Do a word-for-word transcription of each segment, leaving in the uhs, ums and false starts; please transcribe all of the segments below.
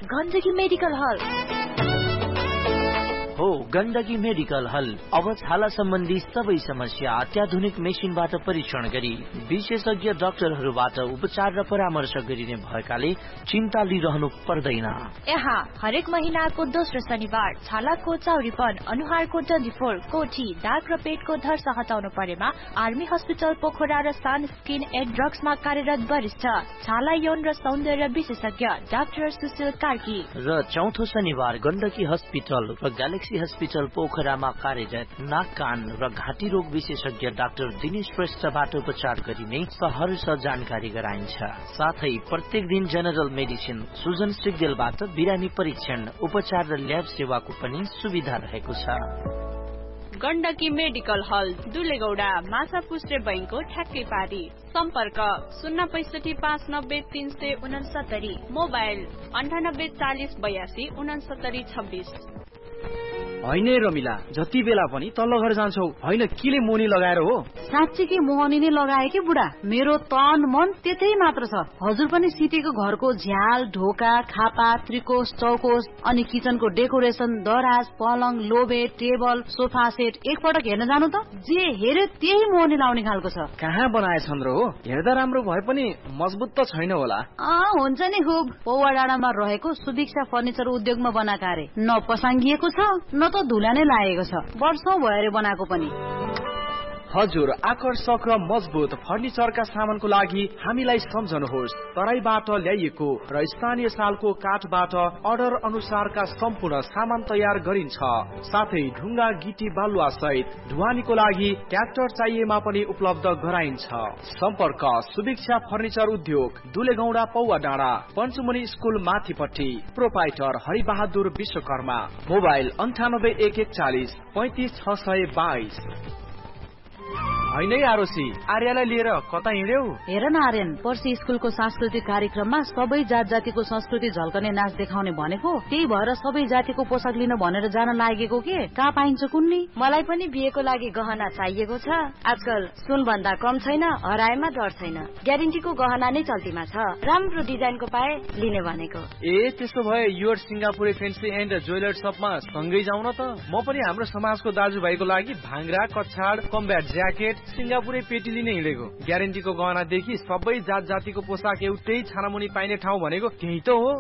Gandaki medical हल हो Gandaki medical हल। अब छाला सम्बन्धी सबै समस्या अत्याधुनिक मेसिनबाट परीक्षण गरी विशेषज्ञ डाक्टरहरूबाट उपचार र परामर्श गरिने भएकाले चिन्ता लिइरहनु पर्दैन। यहाँ हरेक महिनाको दोस्रो शनिबार छालाको चौरीपन, अनुहारको डन्डीफोर, कोठी, दाग र पेटको धर्स हटाउनु परेमा आर्मी हस्पिटल पोखरा र सान स्किन एन्ड ड्रग्समा कार्यरत वरिष्ठ छाला यौन र सौन्दर्य विशेषज्ञ डाक्टर सुशील कार्की र चौथो शनिबार गण्डकी हस्पिटल र ग्यालेक्सी हस्पिटल पोखरामा कार्यरत नाक कान र घाँटी रोग विशेषज्ञ डाक्टर दिनेश श्रेष्ठबाट उपचार गरिने सहर्ष जानकारी गराइन्छ। साथै प्रत्येक दिन जेनरल मेडिसिन सुजन सिग्देलबाट बिरामी परीक्षण, उपचार र ल्याब सेवाको पनि सुविधा रहेको छ। गण्डकी मेडिकल हल दुलेगौडा माछा पुस्रे बैंकको ठ्याक्कै पारी। सम्पर्क शून्य पैसठी पाँच नब्बे तीन सय उनसत्तरी, मोबाइल अन्ठानब्बे चालिस बयासी उनसत्तरी छब्बिस। होइन रमिला, जति बेला पनि तल्लो घर जान्छौ, होइन किले मोनी लगाएर हो? साँच्चीकै मोहनी नै लगाए कि बुढा, मेरो तन मन त्यतै मात्र छ। हजुर पनि सितेको घरको झ्याल, ढोका, खापा, त्रिकोश, चौकोश अनि किचनको डेकोरेसन, दराज, पलङ, लोबे, टेबल, सोफा सेट एकपटक हेर्न जानु त, जे हेरे त्यही मोहनी लाउने खालको छ। कहाँ बनाएछन् र हो? हेर्दा राम्रो भए पनि मजबुत त छैन होला। अँ हुन्छ नि खुब। पौवा डाँडामा रहेको सुभिक्षा फर्निचर उद्योगमा बनाएको अरे, न पसाङ्गिएको छ न त धुला नै लागेको छ। वर्षौं भयो अरे बनाएको पनि। हजुर, आकर्षक र मजबुत फर्निचरका सामानको लागि हामीलाई सम्झनुहोस्। तराईबाट ल्याइएको र स्थानीय सालको काठबाट अर्डर अनुसारका सम्पूर्ण सामान तयार गरिन्छ। साथै ढुङ्गा, गिटी, बालुवा सहित ढुवानीको लागि ट्र्याक्टर चाहिएमा पनि उपलब्ध गराइन्छ। सम्पर्क सुभिक्षा फर्निचर उद्योग, दुलेगौडा, पौवा डाँडा, पञ्चमुनि स्कुल माथिपट्टि। प्रोपाइटर हरिबहादुर विश्वकर्मा। मोबाइल अन्ठानब्बे एक एकचालिस पैंतिस छ सय बाइस। होइन आरोसी, आर्यलाई लिएर कता हिँड्यौ? हेर न आर्यन, पर्सि स्कुलको सांस्कृतिक कार्यक्रममा सबै जात जातिको संस्कृति झल्कने नाच देखाउने भनेको, त्यही भएर सबै जातिको पोसाक लिन भनेर जान लागेको के? कहाँ पाइन्छ कुन्नी? मलाई पनि बिहेको लागि गहना चाहिएको छ। आजकल सुन भन्दा कम छैन, हराएमा डर छैन। ग्यारेन्टीको गहना नै चल्तीमा छ। राम्रो डिजाइनको पाए लिने भनेको। ए त्यसो भए your Singapure fancy and jeweller शपमा सँगै जाउँ न त। म पनि हाम्रो समाजको दाजुभाइको लागि भाङ्रा, कछाड, कम्ब्याट ज्याकेट, सिंगापुरे पेटी लिने हिँडेको। ग्यारेन्टीको गहनादेखि सबै जात जातिको पोसाक एउटै छानामुनि पाइने ठाउँ भनेको त्यही त हो।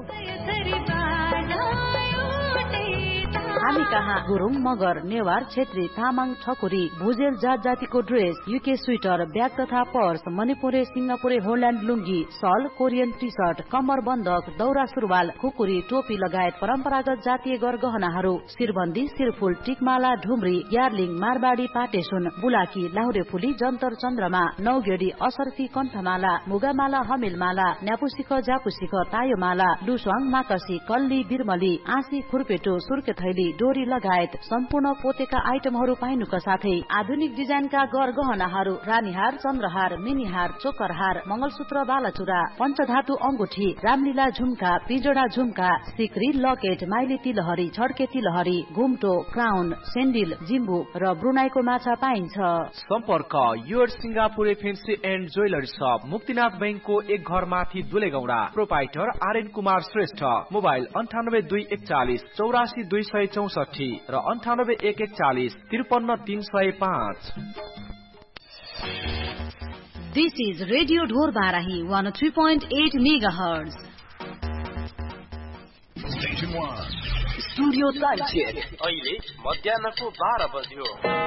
हामी कहाँ गुरुङ, मगर, नेवार, छेत्री, तामाङ, ठकुरी, भुजेल जात जातिको ड्रेस, युके स्वेटर, ब्याग तथा पर्स, मणिपुरे, सिंगापुरे, होल्यान्ड लुङ्गी, सल, कोरियन टी सर्ट, कम्मर बन्दक, दौरा सुरुवाल, खुकुरी, टोपी लगायत परम्परागत जातीय गरगहनाहरू, शिरबन्दी, शिरफुल, टिकमाला, ढुम्री, यार्लिङ, मारबाडी, पाटेसुन, बुलाकी, लाहुरे फुली, जन्तर चन्द्रमा, नौगेडी, असर्फी, कण्ठमाला, मुगामाला, हमिलमाला, न्यापुसिख, जापुसिख, तायोमाला, लुस्वाङ, माकसी, कल्ली, बिरमली, आँसी, खुर्पेटो, सुर्के थैली, डोरी लगायत सम्पूर्ण पोतेका आइटमहरू पाइनुका साथै आधुनिक डिजाइनका गरगहनाहरू, रानीहार, चन्द्रहार, मिनीहार, चोकरहार, मंगलसूत्र, बालाचुरा, पञ्चधातु अंगुठी, रामलीला झुम्का, पिजोडा झुम्का, सिक्री, लकेट, माइली तिलहरी, छड्के तिलहरी, घुम्टो, क्राउन, सेन्डिल, जिम्बु र ब्रुनाईको माछा पाइन्छ। सम्पर्क your Singapure fancy and jewellery शप, मुक्तिनाथ बैंकको एक घर माथि, दुलेगौडा। प्रोपाइटर आर्यन कुमार श्रेष्ठ। मोबाइल अन्ठानब्बे दुई एकचालिस चौरासी दुई सय चौसठी र अन्ठानब्बे एक एकचालिस त्रिपन्न तीन सय पाँच। दिस इज रेडियो ढोर Barahi one three point at mega hertz. Studio अहिले मध्याहको बाह्र बज्यो।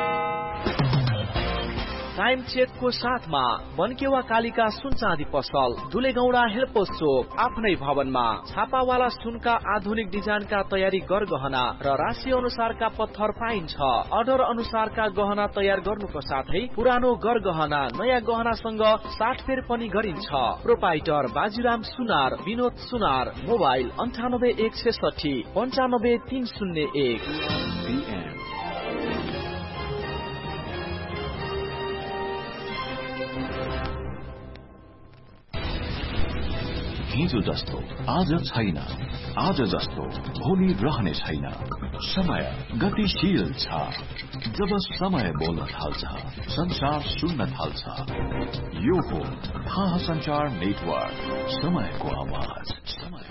टाइम चेकको साथमा बनकेवा कालिका सुन चाँदी पसल, दुलेगौडा हेल्पोस चोक, आफ्नै भवनमा। छापावाला सुनका आधुनिक डिजाइनका तयारी गरगहना र राशि अनुसारका पत्थर पाइन्छ। अर्डर अनुसारका गहना तयार गर्नुको साथै पुरानो गरगहना नयाँ गहनासँग साटफेर पनि गरिन्छ। प्रोपाइटर बाजीराम सुनार, विनोद सुनार। मोबाइल अन्ठानब्बे एक छेसठी पञ्चानब्बे तीन शून्य एक। हिजो जस्तो आज छैन, आज जस्तो भोलि रहने छैन। समय गतिशील छ। जब समय बोल्न थाल्छ, संसार सुन्न थाल्छ। यो हो थाहा संचार नेटवर्क, समयको आवाज।